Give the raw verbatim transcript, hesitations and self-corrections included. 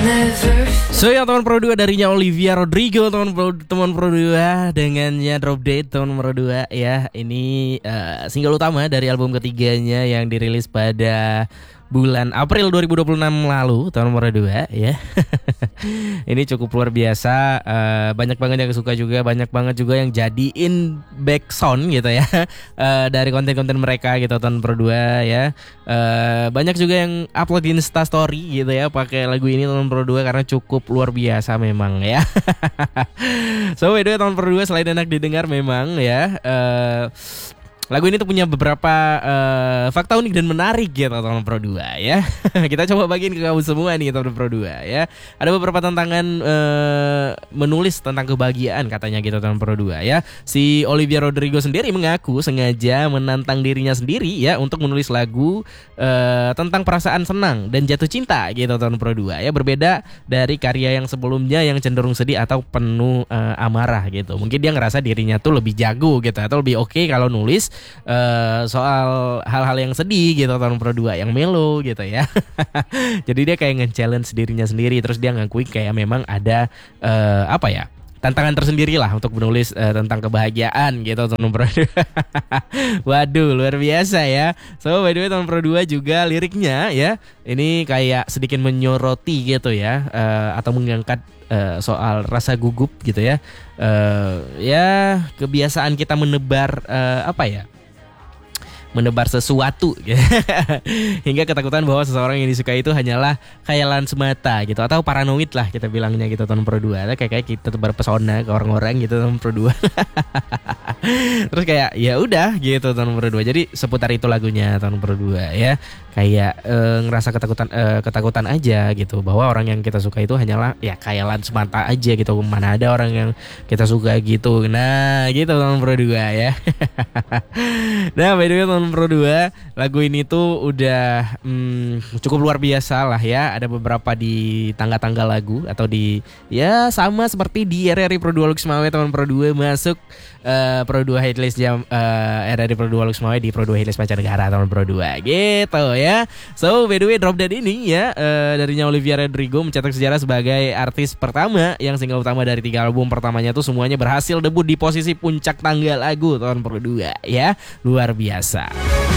So ya teman Pro dua darinya Olivia Rodrigo, teman Pro, teman Pro dua dengannya Drop Dead teman Pro dua ya. Ini uh, single utama dari album ketiganya yang dirilis pada bulan April dua ribu dua puluh enam lalu tahun Pro dua ya. Ini cukup luar biasa, uh, banyak banget yang suka juga, banyak banget juga yang jadiin back sound gitu ya uh, dari konten-konten mereka gitu tahun Pro dua ya. Uh, banyak juga yang upload di Insta Story gitu ya pakai lagu ini tahun Pro dua karena cukup luar biasa memang ya. So by the way tahun Pro dua selain enak didengar memang ya, uh, lagu ini tuh punya beberapa uh, fakta unik dan menarik gitu teman Pro dua ya. Kita coba bagiin ke kamu semua nih teman Pro dua ya. Ada beberapa tantangan uh, menulis tentang kebahagiaan katanya gitu teman Pro dua ya. Si Olivia Rodrigo sendiri mengaku sengaja menantang dirinya sendiri ya untuk menulis lagu uh, tentang perasaan senang dan jatuh cinta gitu teman Pro dua ya. Berbeda dari karya yang sebelumnya yang cenderung sedih atau penuh uh, amarah gitu. Mungkin dia ngerasa dirinya tuh lebih jago gitu atau lebih oke okay kalau nulis Uh, soal hal-hal yang sedih gitu tahun Pro dua yang melo gitu ya. Jadi dia kayak nge-challenge dirinya sendiri, terus dia ngakui kayak memang ada uh, apa ya, tantangan tersendiri lah untuk menulis uh, tentang kebahagiaan gitu tahun Pro dua. Waduh luar biasa ya. So by the way tahun Pro dua juga liriknya ya ini kayak sedikit menyoroti gitu ya, uh, atau mengangkat Uh, soal rasa gugup gitu ya, uh, ya kebiasaan kita menebar uh, apa ya, menebar sesuatu hingga ketakutan bahwa seseorang yang disukai itu hanyalah khayalan semata gitu, atau paranoid lah kita bilangnya gitu tahun Pro dua. Kayak kayak kita tebar pesona ke orang-orang gitu tahun Pro dua. Terus kayak ya udah gitu tahun Pro dua. Jadi seputar itu lagunya tahun Pro dua ya. Kayak e, ngerasa ketakutan e, ketakutan aja gitu bahwa orang yang kita suka itu hanyalah ya khayalan semata aja gitu. Mana ada orang yang kita suka gitu. Nah, gitu tahun Pro dua ya. Nah, by the way tahun Pro dua lagu ini tuh udah hmm, cukup luar biasa lah ya. Ada beberapa di tangga-tangga lagu atau di ya sama seperti di R R I Pro dua Luxmawe tahun Pro dua masuk uh, Pro dua Hitlist jam uh, R R I Pro dua Luxmawe di Pro dua Hitlist Mancanegara tahun Pro dua gitu ya. So by the way Drop Dead ini ya uh, darinya Olivia Rodrigo mencetak sejarah sebagai artis pertama yang single utama dari tiga album pertamanya tuh semuanya berhasil debut di posisi puncak tangga lagu tahun Pro dua ya. Luar biasa.